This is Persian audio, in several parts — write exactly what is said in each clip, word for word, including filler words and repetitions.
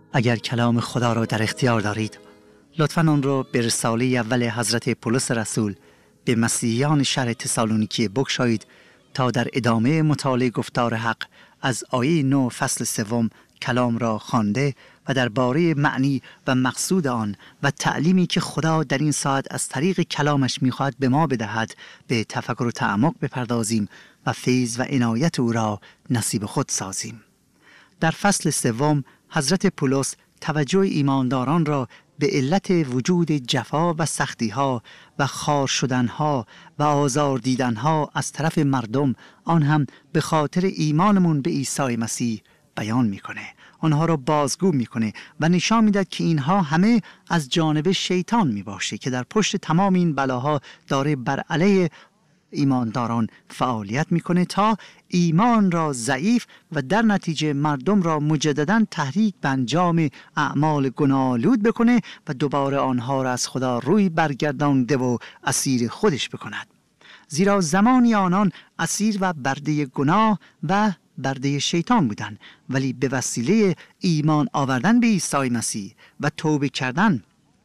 اگر کلام خدا را در اختیار دارید، لطفاً آن را به رساله اول حضرت پولس رسول به مسیحیان شهر تسالونیکی بگشایید تا در ادامه مطالعه گفتار حق از آیه نه فصل سوم کلام را خوانده و درباره معنی و مقصود آن و تعلیمی که خدا در این ساعت از طریق کلامش می‌خواهد به ما بدهد به تفکر و تعمق بپردازیم و فیض و عنایت او را نصیب خود سازیم. در فصل سوم حضرت پولس توجه ایمانداران را به علت وجود جفا و سختی‌ها و خار شدن‌ها و آزار دیدن‌ها از طرف مردم، آن هم به خاطر ایمانمون به عیسی مسیح بیان می‌کنه. آنها را بازگو می‌کنه و نشان می‌دهد که اینها همه از جانب شیطان میباشه که در پشت تمام این بلاها داره بر علیه ایمانداران فعالیت میکنه تا ایمان را ضعیف و در نتیجه مردم را مجدداً تحریک به انجام اعمال گناه‌آلود بکنه و دوباره آنها را از خدا روی برگردانده و اسیر خودش بکند. زیرا زمانی آنان اسیر و برده گناه و برده شیطان بودند، ولی به وسیله ایمان آوردن به عیسی مسیح و توبه کردن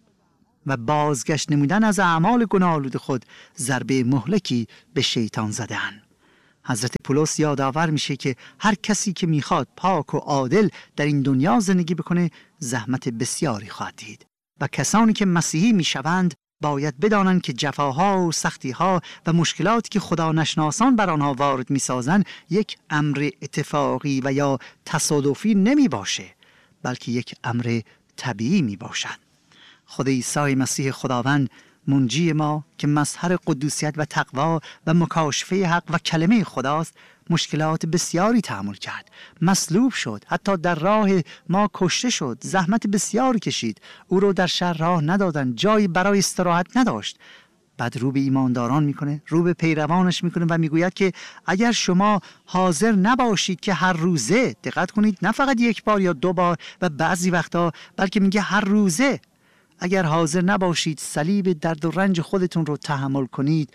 و بازگشت نمودن از اعمال گناه‌آلود خود ضربه مهلکی به شیطان زدن. حضرت پولس یادآور میشه که هر کسی که میخواد پاک و عادل در این دنیا زندگی بکنه زحمت بسیاری خواهد دید و کسانی که مسیحی میشوند باید بدانند که جفاها و سختیها و مشکلاتی که خدا نشناسان بر آنها وارد میسازند یک امر اتفاقی و یا تصادفی نمی باشه، بلکه یک امر طبیعی می باشد. خود عیسی مسیح خداوند منجی ما که مظهر قدوسیت و تقوا و مکاشفه حق و کلمه خداست مشکلات بسیاری تحمل کرد، مصلوب شد، حتی در راه ما کشته شد، زحمت بسیاری کشید، او رو در شهر راه ندادن، جایی برای استراحت نداشت. بعد رو به ایمانداران میکنه، رو به پیروانش میکنه و میگوید که اگر شما حاضر نباشید که هر روزه، دقت کنید، نه فقط یک بار یا دو بار و بعضی وقتا، بلکه میگه هر روزه، اگر حاضر نباشید صلیب درد و رنج خودتون رو تحمل کنید،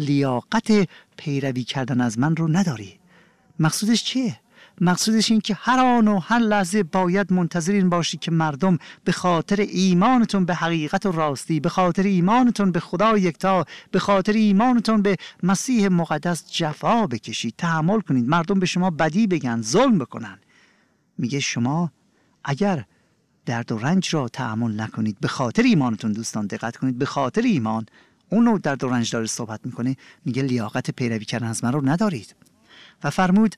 لیاقت پیروی کردن از من رو نداری. مقصودش چیه؟ مقصودش این که هر آن و هر لحظه باید منتظرین باشی که مردم به خاطر ایمانتون به حقیقت و راستی، به خاطر ایمانتون به خدا یکتا، به خاطر ایمانتون به مسیح مقدس جفا بکشید، تحمل کنید، مردم به شما بدی بگن، ظلم بکنن. میگه شما اگر درد و رنج را تحمل نکنید به خاطر ایمانتون، دوستان دقت کنید، به خاطر ایمان، اون نوع درد و رنج داره صحبت میکنه، میگه لیاقت پیروی کردن از من رو ندارید. و فرمود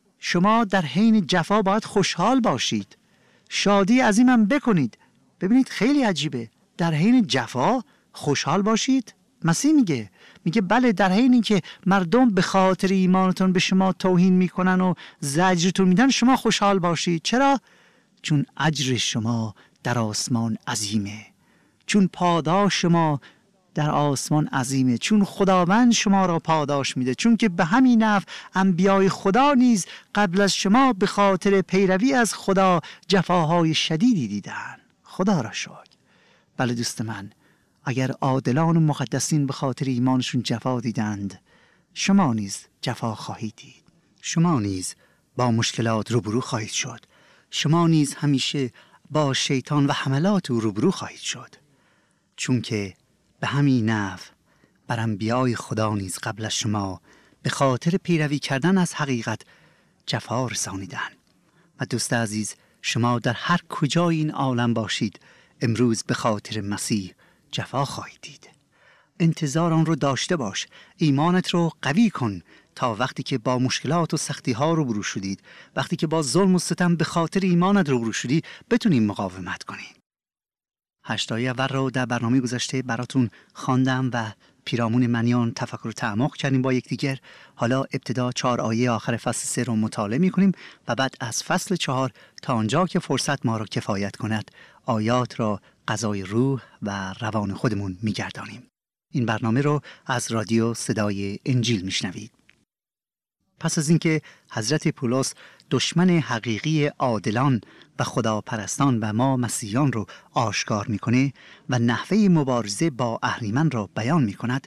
شما در حین جفا باید خوشحال باشید، شادی عظیمم بکنید. ببینید خیلی عجیبه، در حین جفا خوشحال باشید. مسیح میگه میگه بله، در حینی که مردم به خاطر ایمانتون به شما توهین میکنن و زجرتون میدن، شما خوشحال باشید. چرا؟ چون اجر شما در آسمان عظیمه، چون پاداش شما در آسمان عظیمه، چون خداوند شما را پاداش میده، چون که به همین نحو انبیای خدا نیز قبل از شما به خاطر پیروی از خدا جفاهای شدیدی دیدن. خدا را شکر. بله دوست من، اگر عادلان و مقدسین به خاطر ایمانشون جفا دیدند، شما نیز جفا خواهید دید. شما نیز با مشکلات روبرو خواهید شد. شما نیز همیشه با شیطان و حملات او روبرو خواهید شد، چون که به همین نحو بر انبیای خدا نیز قبل از شما به خاطر پیروی کردن از حقیقت جفا رسانیدن. و دوست عزیز، شما در هر کجای این عالم باشید امروز به خاطر مسیح جفا خواهید دید. انتظار آن رو داشته باش، ایمانت رو قوی کن تا وقتی که با مشکلات و سختی ها روبرو شدید، وقتی که با ظلم و ستم به خاطر ایمانت روبرو شدی، بتونیم مقاومت کنید. هشتای اول رو در برنامه گذشته براتون خواندم و پیرامون منیان تفکر و تعمق کردیم با یکدیگر. حالا ابتدا چهار آیه آخر فصل سه رو مطالعه می‌کنیم و بعد از فصل چهار تا آنجا که فرصت ما را کفایت کند آیات را غذای روح و روان خودمون می‌گردانیم. این برنامه رو از رادیو صدای انجیل میشنوید. پس از اینکه حضرت پولس دشمن حقیقی عادلان و خداپرستان و ما مسیحیان رو آشکار میکنه و نحوه مبارزه با اهریمن را بیان میکند،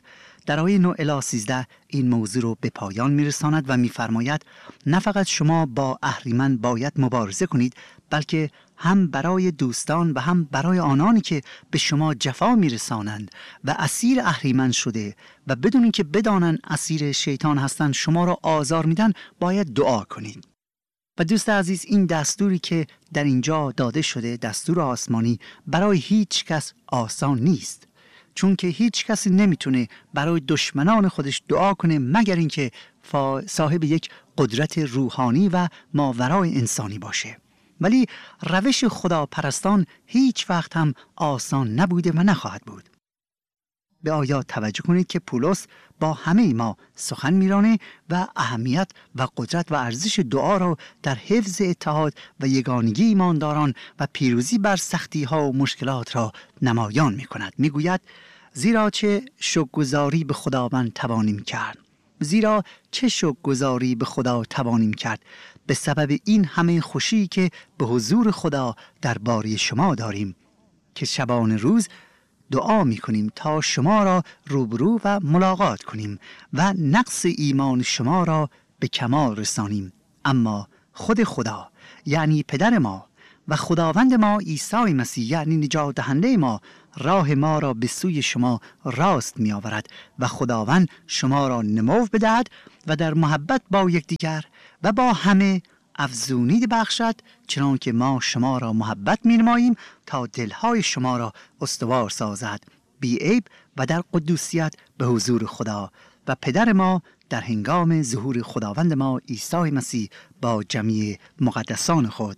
در آیه نه الی سیزده این موضوع رو به پایان میرساند و میفرماید نه فقط شما با اهریمن باید مبارزه کنید، بلکه هم برای دوستان و هم برای آنانی که به شما جفا میرسانند و اسیر اهریمن شده و بدون اینکه بدانند اسیر شیطان هستند شما را آزار میدن باید دعا کنید. و دوست عزیز، این دستوری که در اینجا داده شده، دستور آسمانی، برای هیچ کس آسان نیست، چون که هیچ کسی نمیتونه برای دشمنان خودش دعا کنه مگر اینکه صاحب یک قدرت روحانی و ماورای انسانی باشه. ولی روش خداپرستان هیچ وقت هم آسان نبوده و نخواهد بود. به آیات توجه کنید که پولس با همه ما سخن میرانه و اهمیت و قدرت و ارزش دعا را در حفظ اتحاد و یگانگی ایمانداران و پیروزی بر سختی ها و مشکلات را نمایان می کند. می گوید زیرا چه شکرگزاری به خداوند توانیم کرد. زیرا چه شکرگزاری به خدا توانیم کرد به سبب این همه خوشی که به حضور خدا در باری شما داریم که شبان روز دعا می کنیم تا شما را روبرو و ملاقات کنیم و نقص ایمان شما را به کمال رسانیم. اما خود خدا یعنی پدر ما و خداوند ما عیسی مسیح یعنی نجات دهنده ما راه ما را به سوی شما راست می آورد و خداوند شما را نمو بدهد و در محبت با یکدیگر و با همه افزونی بخشد، چنان که ما شما را محبت می نماییم تا دلهای شما را استوار سازد بی عیب و در قدوسیت به حضور خدا و پدر ما در هنگام ظهور خداوند ما عیسی مسیح با جمیع مقدسان خود.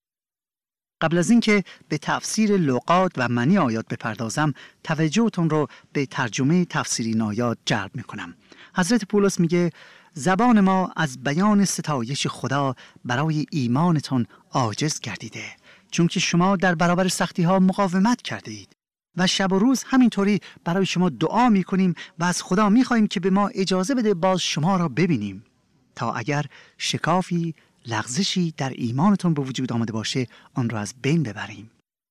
قبل از اینکه به تفسیر لغات و معنی آیات بپردازم، توجهتون رو به ترجمه تفسیر این آیات جلب میکنم. حضرت پولس میگه زبان ما از بیان ستایش خدا برای ایمانتون عاجز گردیده، چون که شما در برابر سختی ها مقاومت کرده اید و شب و روز همینطوری برای شما دعا میکنیم و از خدا میخواهیم که به ما اجازه بده باز شما را ببینیم تا اگر شکافی لغزشی در ایمانتون به وجود آمده باشه آن را از بین ببریم.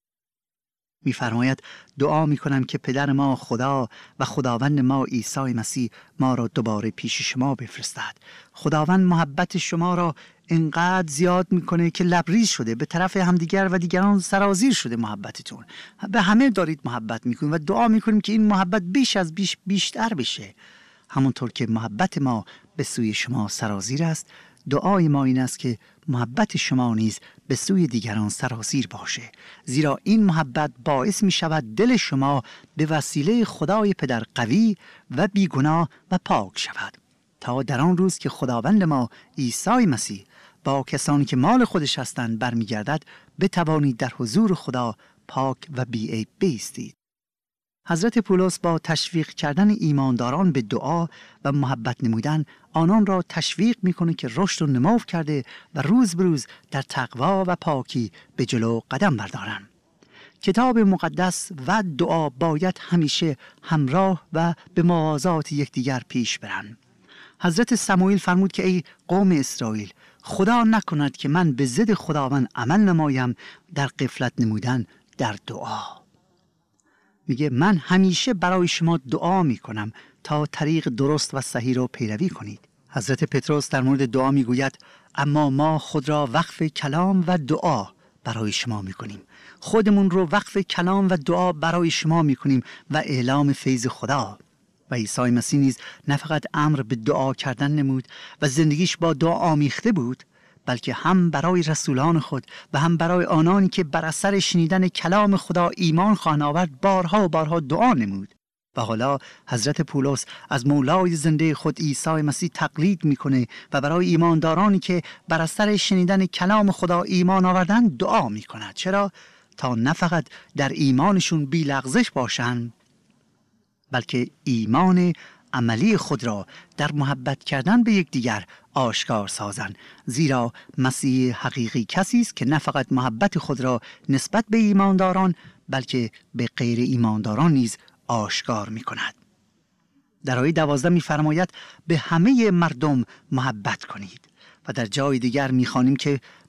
می‌فرماید دعا می‌کنم که پدر ما خدا و خداوند ما عیسی مسیح ما را دوباره پیش شما بفرستد. خداوند محبت شما را انقدر زیاد می‌کنه که لبریز شده، به طرف همدیگر و دیگران سرازیر شده محبتتون. به همه دارید محبت می‌کنید و دعا می‌کنیم که این محبت بیش از بیش بیشتر بشه. همونطور که محبت ما به سوی شما سرازیر است، دعای ما این است که محبت شما نیز به سوی دیگران سرازیر باشه، زیرا این محبت باعث می شود دل شما به وسیله خدای پدر قوی و بیگناه و پاک شود، تا در آن روز که خداوند ما عیسی مسیح با کسانی که مال خودش هستند برمیگردد بتوانید در حضور خدا پاک و بی‌عیب بایستید. حضرت پولس با تشویق کردن ایمانداران به دعا و محبت نمودن آنان را تشویق میکنه که رشد و نمو کرده و روز به روز در تقوا و پاکی به جلو قدم بردارن. کتاب مقدس و دعا باید همیشه همراه و به موازات یکدیگر پیش برن. حضرت سموئیل فرمود که ای قوم اسرائیل، خدا نکند که من به ضد خداوند عمل نمایم در غفلت نمودن در دعا. میگه من همیشه برای شما دعا میکنم تا طریق درست و صحیح رو پیروی کنید. حضرت پتروس در مورد دعا میگوید اما ما خود را وقف کلام و دعا برای شما میکنیم. خودمون رو وقف کلام و دعا برای شما میکنیم و اعلام فیض خدا. و عیسی مسیح نیز نه فقط امر به دعا کردن نمود و زندگیش با دعا آمیخته بود، بلکه هم برای رسولان خود و هم برای آنانی که بر اثر شنیدن کلام خدا ایمان خواهند آورد بارها و بارها دعا نمود. و حالا حضرت پولس از مولای زنده خود عیسی مسیح تقلید میکنه و برای ایماندارانی که بر اثر شنیدن کلام خدا ایمان آوردن دعا میکند. چرا؟ تا نه فقط در ایمانشون بی لغزش باشن، بلکه ایمان عملی خود را در محبت کردن به یکدیگر آشکار سازند، زیرا مسیح حقیقی کسی است که نه فقط محبت خود را نسبت به ایمانداران بلکه به غیر ایمانداران نیز آشکار می کند. در آیه دوازده می فرماید به همه مردم محبت کنید و در جای دیگر می خوانیم که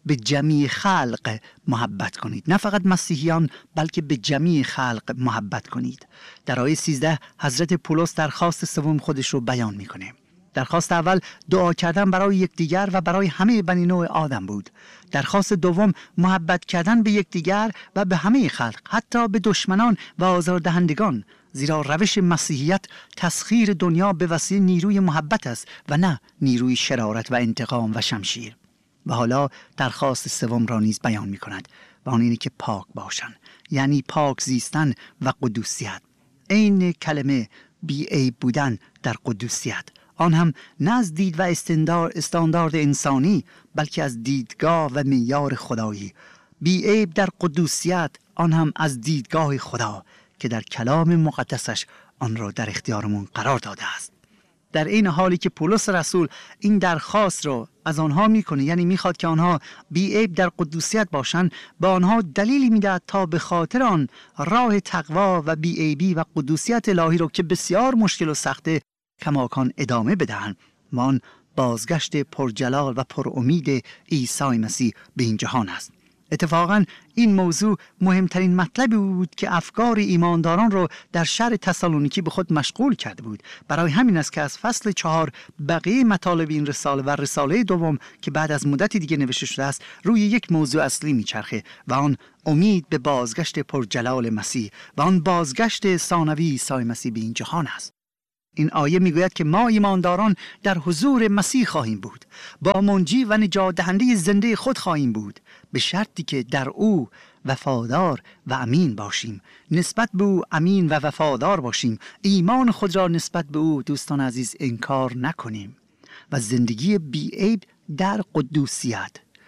به جمیع خلق محبت کنید. نه فقط مسیحیان بلکه به جمیع خلق محبت کنید. در آیه سیزده حضرت پولس درخواست سوم خودش رو بیان میکنه. درخواست اول دعا کردن برای یکدیگر و برای همه بنی نوع آدم بود. درخواست دوم محبت کردن به یکدیگر و به همه خلق، حتی به دشمنان و آزاردهندگان، زیرا روش مسیحیت تسخیر دنیا به وسیله نیروی محبت است و نه نیروی شرارت و انتقام و شمشیر. و حالا درخواست سوم را نیز بیان می کند و آن اینه که پاک باشند، یعنی پاک زیستن و قدوسیت. این کلمه بی عیب بودن در قدوسیت، آن هم نه از دید و استاندارد انسانی بلکه از دیدگاه و معیار خدایی. بی عیب در قدوسیت، آن هم از دیدگاه خدا که در کلام مقدسش آن را در اختیارمون قرار داده است. در این حالی که پولس رسول این درخواست را از آنها میکنه، یعنی میخواد که آنها بی عیب در قدوسیت باشند، به آنها دلیلی میدهد تا به خاطر آن راه تقوا و بی عیبی و قدوسیت الهی را که بسیار مشکل و سخته کماکان ادامه بدهند. و آن بازگشت پرجلال و پرامید عیسی مسیح به این جهان است. اتفاقا این موضوع مهمترین مطلبی بود که افکار ایمانداران را در شهر تسالونیکی به خود مشغول کرده بود. برای همین است که از فصل چهار بقیه مطالب این رساله و رساله دوم که بعد از مدتی دیگه نوشته شده است روی یک موضوع اصلی میچرخه و آن امید به بازگشت پرجلال مسیح و آن بازگشت ثانوی عیسی مسیح به این جهان است. این آیه میگوید که ما ایمانداران در حضور مسیح خواهیم بود، با منجی و نجات دهنده زنده خود خواهیم بود، به شرطی که در او وفادار و امین باشیم. نسبت به او امین و وفادار باشیم، ایمان خود را نسبت به او دوستان عزیز انکار نکنیم و زندگی بی عیب در قدوسیت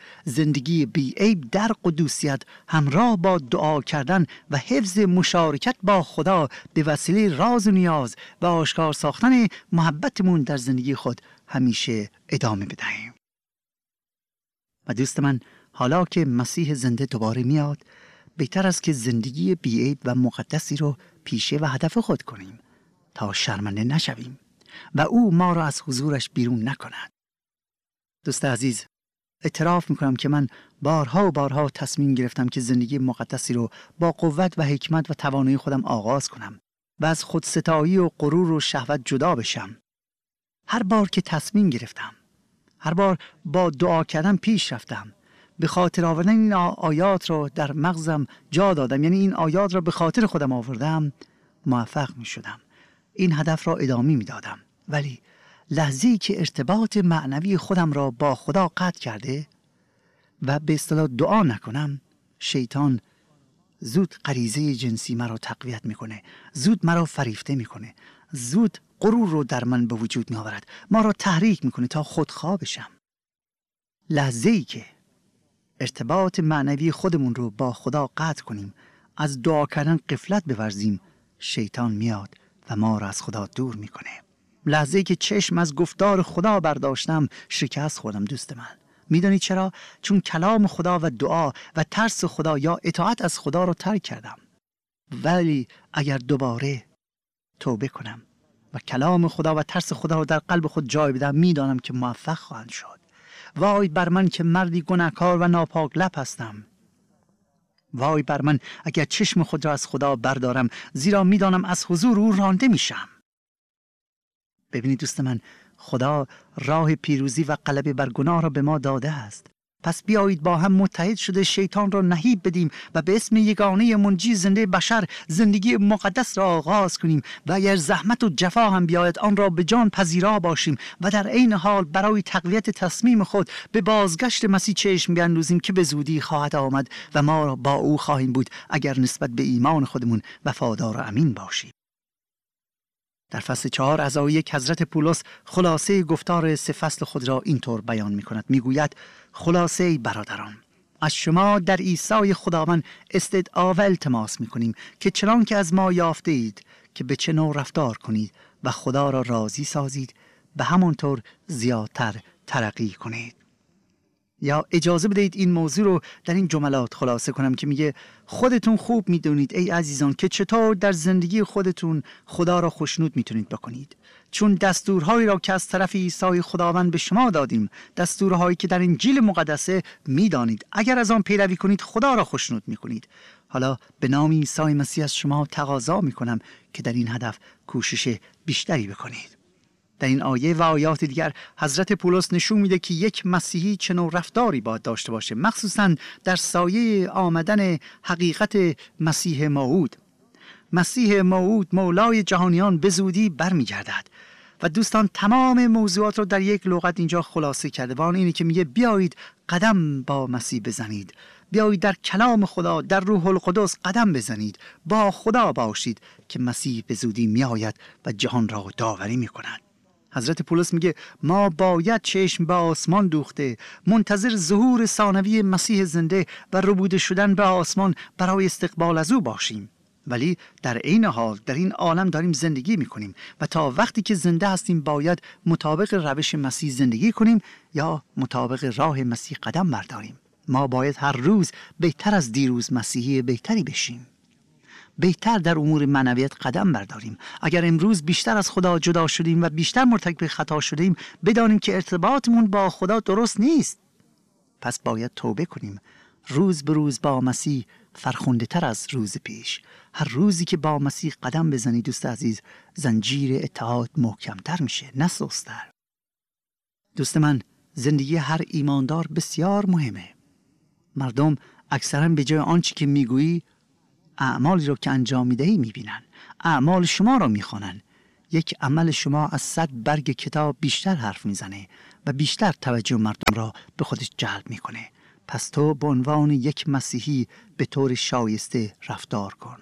زندگی بی عیب در قدوسیت همراه با دعا کردن و حفظ مشارکت با خدا به وسیله راز و نیاز و آشکار ساختن محبتمون در زندگی خود همیشه ادامه بدهیم. و دوست من، حالا که مسیح زنده دوباره میاد، بهتر است که زندگی بی عیب و مقدسی رو پیشه و هدف خود کنیم تا شرمنده نشویم و او ما را از حضورش بیرون نکند. دوست عزیز، اعتراف میکنم که من بارها و بارها تصمیم گرفتم که زندگی مقدسی رو با قوت و حکمت و توانایی خودم آغاز کنم و از خودستایی و غرور و شهوت جدا بشم. هر بار که تصمیم گرفتم، هر بار با دعا کردن پیش رفتم، به خاطر آوردن این آیات رو در مغزم جا دادم، یعنی این آیات رو به خاطر خودم آوردم، موفق می شدم. این هدف را ادامه می دادم. ولی لحظه‌ای که ارتباط معنوی خودم را با خدا قطع کرده و به اصطلاح دعا نکنم، شیطان زود غریزه جنسی مرا تقویت میکنه، زود مرا فریفته میکنه، زود غرور رو در من به وجود می آورد، ما را تحریک میکنه تا خودخواه بشم. لحظه‌ای که ارتباط معنوی خودمون رو با خدا قطع کنیم، از دعا کردن غفلت بورزیم، شیطان میاد و ما را از خدا دور میکنه. لحظه‌ای که چشم از گفتار خدا برداشتم، شکست خوردم دوست من. میدونی چرا؟ چون کلام خدا و دعا و ترس خدا یا اطاعت از خدا رو ترک کردم. ولی اگر دوباره توبه کنم و کلام خدا و ترس خدا رو در قلب خود جای بدم، میدانم که موفق خواهند شد. وای بر من که مردی گناهکار و ناپاک لب هستم. وای بر من اگر چشم خود را از خدا بردارم، زیرا میدانم از حضور او رانده میشم. ببینید دوست من، خدا راه پیروزی و غلبه بر گناه را به ما داده است. پس بیایید با هم متحد شده شیطان را نهیب بدیم و به اسم یگانه منجی زنده بشر زندگی مقدس را آغاز کنیم و اگر زحمت و جفا هم بیاید آن را به جان پذیرا باشیم و در عین حال برای تقویت تصمیم خود به بازگشت مسیح چشم بیندازیم که به زودی خواهد آمد و ما با او خواهیم بود اگر نسبت به ایمان خودمون وفادار و امین باشیم. در فصل چهار از آیه یک حضرت پولس خلاصه گفتار سه فصل خود را اینطور بیان می کند. می گوید: خلاصه برادران، از شما در عیسی خداوند استدعا و التماس می کنیم که چنان که از ما یافته اید که به چه نوع رفتار کنید و خدا را راضی سازید، به همانطور زیادتر ترقی کنید. یا اجازه بدهید این موضوع رو در این جملات خلاصه کنم که میگه خودتون خوب میدونید ای عزیزان که چطور در زندگی خودتون خدا را خوشنود میتونید بکنید، چون دستورهایی را که از طرف عیسی خداوند به شما دادیم، دستورهایی که در انجیل مقدسه میدانید، اگر از آن پیروی کنید خدا را خوشنود میکنید. حالا به نام عیسی مسیح از شما تقاضا میکنم که در این هدف کوشش بیشتری بکنید. در این آیه و آیات دیگر حضرت پولس نشون میده که یک مسیحی چه نوع رفتاری باید داشته باشه، مخصوصاً در سایه آمدن حقیقت مسیح موعود. مسیح موعود مولای جهانیان به زودی برمیگردد و دوستان تمام موضوعات رو در یک لغت اینجا خلاصه کرده و آن اینه که میگه بیایید قدم با مسیح بزنید، بیایید در کلام خدا، در روح القدس قدم بزنید، با خدا باشید که مسیح به زودی میآید و جهان را داوری میکند. حضرت پولس میگه ما باید چشم به آسمان دوخته منتظر ظهور ثانوی مسیح زنده و ربوده شدن به آسمان برای استقبال از او باشیم. ولی در عین حال در این عالم داریم زندگی میکنیم و تا وقتی که زنده هستیم باید مطابق روش مسیح زندگی کنیم یا مطابق راه مسیح قدم برداریم. ما باید هر روز بهتر از دیروز مسیحی بهتری بشیم، بهتر در امور معنویت قدم برداریم. اگر امروز بیشتر از خدا جدا شدیم و بیشتر مرتکب خطا شدیم، بدانیم که ارتباطمون با خدا درست نیست. پس باید توبه کنیم، روز به روز با مسیح فرخنده تر از روز پیش. هر روزی که با مسیح قدم بزنی دوست عزیز، زنجیر اتحاد محکمتر میشه، نه سست‌تر. دوست من، زندگی هر ایماندار بسیار مهمه. مردم اکثرا به جای آنچه که میگویی اعمالی رو که انجام میدهی میبینن، اعمال شما رو میخوانن. یک عمل شما از صد برگ کتاب بیشتر حرف میزنه و بیشتر توجه مردم را به خودش جلب میکنه. پس تو به عنوان یک مسیحی به طور شایسته رفتار کن.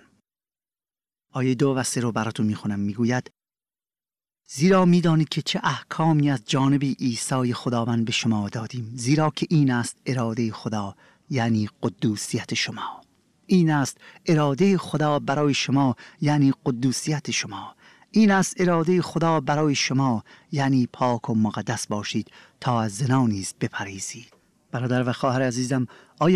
آیه دو و سه رو براتون میخونم. میگوید زیرا میدانید که چه احکامی از جانب عیسی خداوند به شما دادیم، زیرا که این است اراده خدا، یعنی قدوسیت شما. این است اراده خدا برای شما، یعنی قدوسیت شما. این است اراده خدا برای شما، یعنی پاک و مقدس باشید تا از زنا نیز بپرهیزید. برادر و خواهر عزیزم، آیا